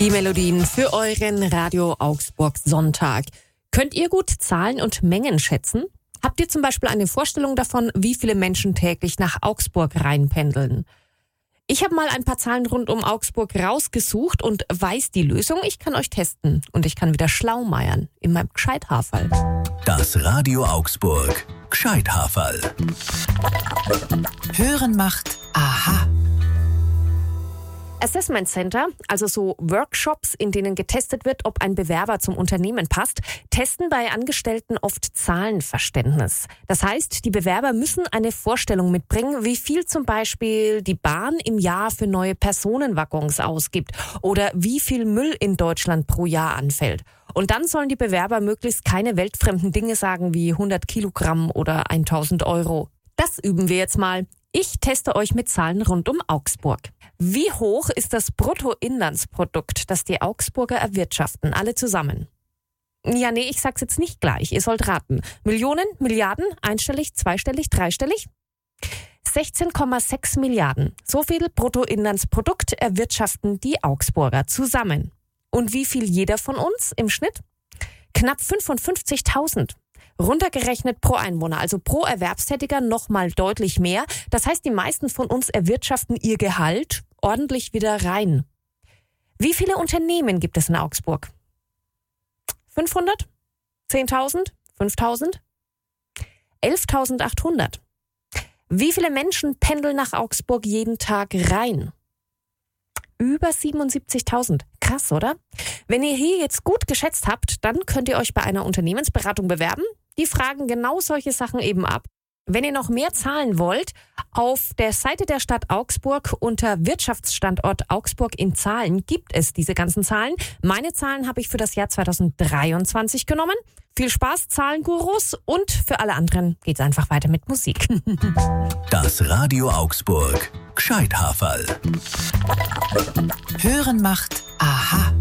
Die Melodien für euren Radio Augsburg Sonntag. Könnt ihr gut Zahlen und Mengen schätzen? Habt ihr zum Beispiel eine Vorstellung davon, wie viele Menschen täglich nach Augsburg reinpendeln? Ich habe mal ein paar Zahlen rund um Augsburg rausgesucht und weiß die Lösung. Ich kann euch testen und ich kann wieder schlaumeiern in meinem Gscheithaferl. Das Radio Augsburg Gscheithaferl. Hören macht Aha. Assessment Center, also so Workshops, in denen getestet wird, ob ein Bewerber zum Unternehmen passt, testen bei Angestellten oft Zahlenverständnis. Das heißt, die Bewerber müssen eine Vorstellung mitbringen, wie viel zum Beispiel die Bahn im Jahr für neue Personenwaggons ausgibt oder wie viel Müll in Deutschland pro Jahr anfällt. Und dann sollen die Bewerber möglichst keine weltfremden Dinge sagen wie 100 Kilogramm oder 1000 Euro. Das üben wir jetzt mal. Ich teste euch mit Zahlen rund um Augsburg. Wie hoch ist das Bruttoinlandsprodukt, das die Augsburger erwirtschaften, alle zusammen? Ja, nee, ich sag's jetzt nicht gleich. Ihr sollt raten. Millionen, Milliarden, einstellig, zweistellig, dreistellig? 16,6 Milliarden. So viel Bruttoinlandsprodukt erwirtschaften die Augsburger zusammen. Und wie viel jeder von uns im Schnitt? Knapp 55.000. Runtergerechnet pro Einwohner, also pro Erwerbstätiger nochmal deutlich mehr. Das heißt, die meisten von uns erwirtschaften ihr Gehalt ordentlich wieder rein. Wie viele Unternehmen gibt es in Augsburg? 500? 10.000? 5.000? 11.800. Wie viele Menschen pendeln nach Augsburg jeden Tag rein? Über 77.000. Krass, oder? Wenn ihr hier jetzt gut geschätzt habt, dann könnt ihr euch bei einer Unternehmensberatung bewerben. Die fragen genau solche Sachen eben ab. Wenn ihr noch mehr Zahlen wollt, auf der Seite der Stadt Augsburg unter Wirtschaftsstandort Augsburg in Zahlen gibt es diese ganzen Zahlen. Meine Zahlen habe ich für das Jahr 2023 genommen. Viel Spaß, Zahlengurus, und für alle anderen geht's einfach weiter mit Musik. Das Radio Augsburg Gscheithaferl. Hören macht Aha.